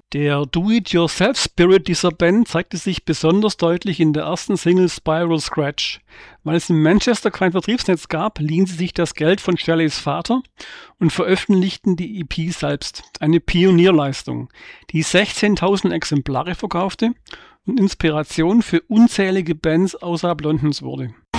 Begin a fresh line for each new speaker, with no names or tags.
Der Do-it-yourself-Spirit dieser Band zeigte sich besonders deutlich in der ersten Single Spiral Scratch. Weil es in Manchester kein Vertriebsnetz gab, liehen sie sich das Geld von Shelleys Vater und veröffentlichten die EP selbst. Eine Pionierleistung, die 16.000 Exemplare verkaufte und Inspiration für unzählige Bands außerhalb Londons wurde.